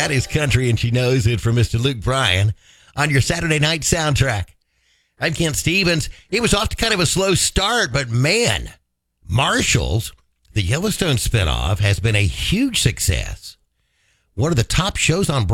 That is Country and She Knows It from Mr. Luke Bryan on your Saturday night soundtrack. I'm Kent Stevens. It was off to kind of a slow start, but man, Marshals, the Yellowstone spinoff, has been a huge success. One of the top shows on